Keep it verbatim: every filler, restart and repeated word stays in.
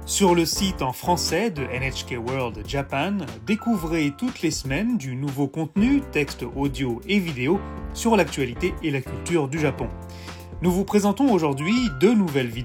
Sur le site en français de N H K World Japan, découvrez toutes les semaines du nouveau contenu, texte audio et vidéo, sur l'actualité et la culture du Japon. Nous vous présentons aujourd'hui deux nouvelles vidéos